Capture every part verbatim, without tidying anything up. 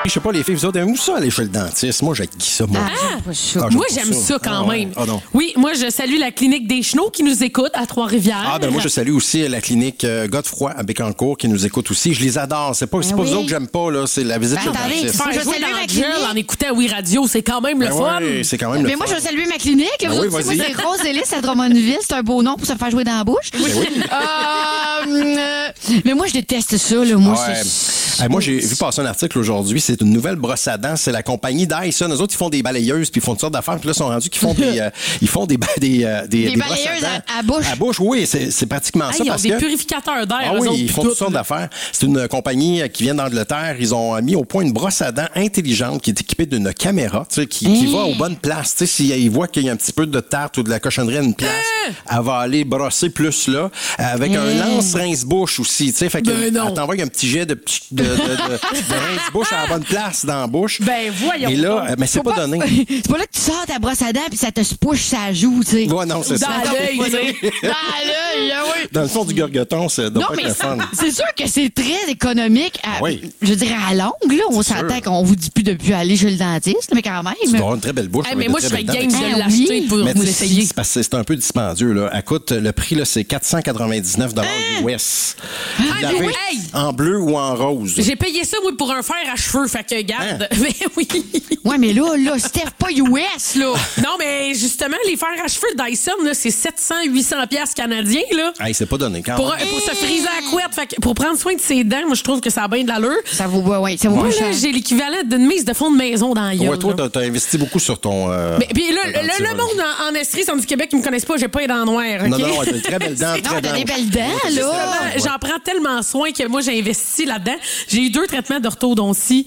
Je sais pas, les filles, vous autres, aimez-vous ça aller chez le dentiste? Moi, j'ai ça, moi. Ah, Ah, moi, j'aime ça, ça quand ah, même. Ah, non. Oui, moi, je salue la clinique des Chenaux qui nous écoute à Trois-Rivières. Ah, ben moi, je salue aussi la clinique euh, Godefroy à Bécancour qui nous écoute aussi. Je les adore. C'est pas, c'est Ben pas oui. eux autres que j'aime pas, là. C'est la visite chez le attendez, dentiste. Moi, je Faire jouer salue dans ma la clinique. gueule en écoutant Oui Radio, c'est quand même le Ben fun. ouais, c'est quand même le Mais moi, fun. je veux saluer ma clinique. Ben Vous oui, autres, vas-y. moi, c'est Rose Ellis à Drummondville. C'est un beau nom pour se faire jouer dans la bouche. Ben oui. Euh, euh, mais moi, je déteste ça. Là. Moi, Ouais. c'est... Hey, moi, j'ai vu passer un article aujourd'hui. C'est une nouvelle brosse à dents. C'est la compagnie Dyson. Eux autres, ils font des balayeuses puis ils font toutes sortes d'affaires. Puis là, ils sont rendus qu'ils font des, euh, ils font des, ba- des, euh, des, Des des brosses balayeuses dents. à- à bouche. À bouche, oui. C'est, c'est pratiquement Ah, ça ils ont parce des que. purificateurs d'air. Ah eux oui, autres, ils puis font tout, toutes sortes là. d'affaires. C'est une compagnie euh, qui vient d'Angleterre. Ils ont mis au point une brosse à dents intelligente qui est équipée d'une caméra, tu sais, qui, qui va aux bonnes places. Tu sais, s'ils voient qu'il y a un petit peu de tarte ou de la cochonnerie à une place, elle va aller brosser plus là, avec un lance-rince-bouche aussi. Tu sais, fait que Ben non. elle t'envoie un petit jet de, petit- de, de, de, de rince-bouche à la bonne place dans la bouche. Ben, voyons Et là, donc. euh, mais c'est Faut pas donné. C'est pas là que tu sors ta brosse à dents puis ça te se push sa joue, tu sais. Ouais, non, c'est Dans ça. l'œil, tu sais. Dans l'œil, ah oui. Dans le fond du gorgoton, ça doit Non, pas mais être le fun. c'est sûr que c'est très économique. À, Oui. Je dirais à longue, là. On C'est s'entend sûr. qu'on vous dit plus de plus aller chez le dentiste, mais quand même. Tu dois avoir une très belle bouche. Hey, avec mais de moi, très je serais belles game dents. de Ah l'acheter oui. pour Mais vous tu sais, l'essayer. c'est parce que c'est un peu dispendieux, là. Écoute, le prix, là, c'est quatre cent quatre-vingt-dix-neuf dollars Hein? U S. Ah, Vous mais l'avez oui. Hey! en bleu ou en rose. J'ai payé ça, moi, pour un fer à cheveux. Fait que, garde. Hein? Mais oui. Ouais, mais là, là, Steph, pas U S, là. Non, mais justement, les fers à cheveux Dyson, là, c'est sept cents à huit cents piastres canadiens, là. Hey, c'est pas donné quand Pour, même. un- pour se friser à la couette. Fait que pour prendre soin de ses dents, moi, je trouve que ça a bien de l'allure. Ça vaut, ouais, ouais, ça vaut Moi, pas là, cher. j'ai l'équivalent d'une mise de fond de maison dans la gueule. Ouais, toi, là. t'as, t'as investi beaucoup sur ton. Euh, Mais, puis là, ton le, le, dentier, le monde en, en Estrie, sans du Québec, qui me connaissent pas, j'ai pas les dents noires. OK? Non, non, non, t'as une très belle dent, Non, très t'as des blanche. belles dents, là. Justement, J'en prends tellement soin que moi, j'ai investi là-dedans. J'ai eu deux traitements d'orthodontie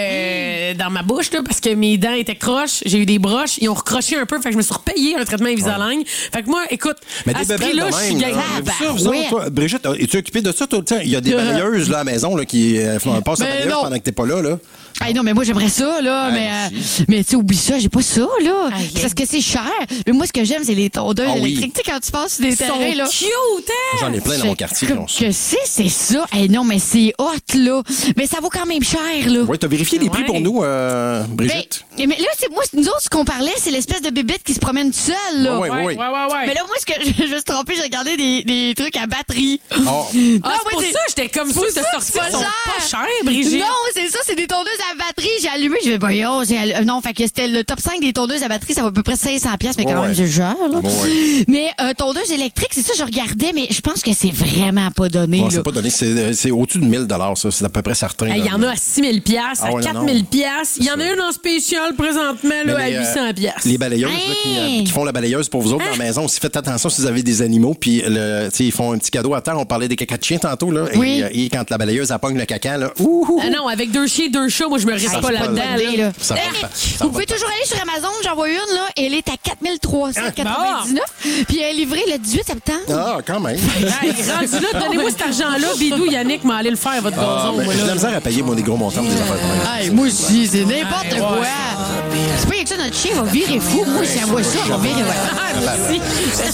euh, dans ma bouche, là, parce que mes dents étaient croches. J'ai eu des broches. Ils ont recroché un peu. Fait que je me suis repayé un traitement Invisalign. Fait que moi, écoute, Mais à des ce bébelles prix-là, de je suis même, game. là. Ah, Vous ça, bah, vous autres, ouais. toi, Brigitte, es-tu occupée de ça tout le temps? Il y a des balayeuses là, à la maison là, qui euh, font- passent la Ben balayeuse non. pendant que t'es pas là. là. Hey, non, mais moi, j'aimerais ça, là. Ouais, mais, moi euh, aussi. mais tu sais, oublie ça, j'ai pas ça, là. Aïe, C'est parce que c'est cher. Mais moi, ce que j'aime, c'est les tondeuses Ah oui. électriques. Tu sais, quand tu passes sur des Ils sont terrains, là. cute, hein? J'en ai plein dans mon quartier qui ont ça. Que c'est, c'est ça. Hey, non, mais c'est hot, là. Mais ça vaut quand même cher, là. Oui, t'as vérifié les prix Ouais. pour nous, euh, Ben, Brigitte? mais là, c'est moi, nous autres, ce qu'on parlait, c'est l'espèce de bébête qui se promène seule, là. Ouais, ouais, Ouais, ouais, ouais, ouais. Mais là, moi, ce que je, je me suis trompée, j'ai regardé des, des trucs à batterie. Oh. Ah, Non, c'est ouais, pour c'est- ça, j'étais comme fou de ça, sortir. c'est pas Ils sont cher. pas chers, Brigitte. Non, c'est ça, c'est des tondeuses à batterie. J'ai allumé, je vais, voyons, j'ai allu- euh, non, fait que c'était le top cinq des tondeuses à batterie, ça vaut à peu près cinq cents piastres, mais quand Ouais. même, c'est cher, là. Ouais. Mais, euh, tondeuse électrique, c'est ça, je regardais, mais je pense que c'est vraiment pas donné, Bon, là. c'est pas donné. C'est, c'est au-dessus de mille dollars, ça. C'est à peu près certain. Il là. y en a à six mille piastres, Ah à ouais, non, quatre mille non. piastres. Il y en a ça. une en spécial présentement là, Mais à les, euh, huit cents piastres. Les balayeuses là, qui, euh, Hein? qui font la balayeuse pour vous autres dans la maison, aussi faites attention si vous avez des animaux, puis le, tu sais, ils font un petit cadeau à terre. On parlait des caca de chiens tantôt, là. Oui. Et, euh, et quand la balayeuse elle pogne le caca, là, ouh, ouh, Ah non, avec deux chiens, deux chats, moi je me risque Hey, pas c'est là-dedans. pas de bonne idée, là. là. Ça Hey, va mais pas- ça vous va pouvez pas. toujours aller sur Amazon, j'en vois une, là, et elle est à quatre mille trois cent quatre-vingt-dix-neuf, puis elle est livrée le dix-huit septembre. Ah, quand même. Hey, rendu là, donnez-moi cet argent-là, Bidou, Yannick m'a allé le faire, votre Ah, gazon. ben, moi, j'ai de la là. misère à payer, moi, des gros montants pour des affaires de même. Hey, moi aussi, c'est n'importe Hey, quoi. ouais. C'est pas que ça, notre chien va virer fou. Moi, si elle voit ça, elle va virer. Ah, merci.